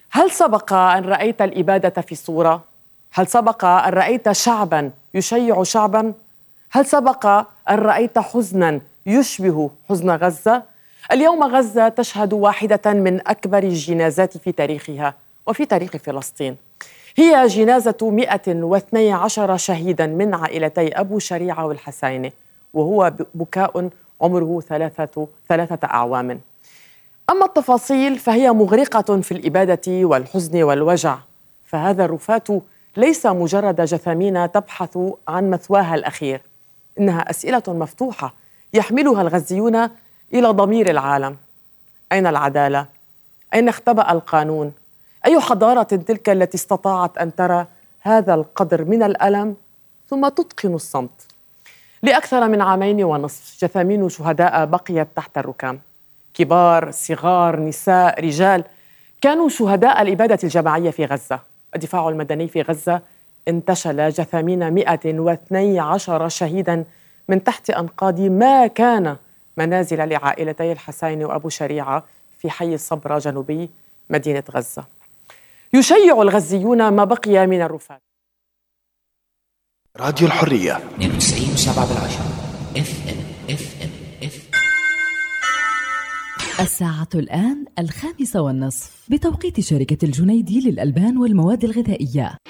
هل سبق أن رأيت الإبادة في صورة؟ هل سبق أن رأيت شعباً يشيع شعباً؟ هل سبق أن رأيت حزناً يشبه حزن غزة؟ اليوم غزة تشهد واحدة من أكبر الجنازات في تاريخها وفي تاريخ فلسطين. هي جنازة 112 شهيداً من عائلتي أبو شريعة والحسيني، وهو بكاء عمره ثلاثة أعوام. أما التفاصيل فهي مغرقة في الإبادة والحزن والوجع، فهذا الرفات ليس مجرد جثامين تبحث عن مثواها الأخير، إنها أسئلة مفتوحة يحملها الغزيون إلى ضمير العالم. أين العدالة؟ أين اختبأ القانون؟ أي حضارة تلك التي استطاعت أن ترى هذا القدر من الألم ثم تتقن الصمت؟ لأكثر من 2.5 عام جثامين شهداء بقيت تحت الركام، كبار، صغار، نساء، رجال، كانوا شهداء الإبادة الجماعية في غزة. الدفاع المدني في غزة انتشل جثامين 112 شهيداً من تحت أنقاض ما كان منازل لعائلتي الحسين وأبو شريعة في حي الصبرا جنوبي مدينة غزة. يشيع الغزيون ما بقي من الرفات. راديو الحرية 92.7 FM. الساعة الآن 5:30 بتوقيت شركة الجنيدي للألبان والمواد الغذائية.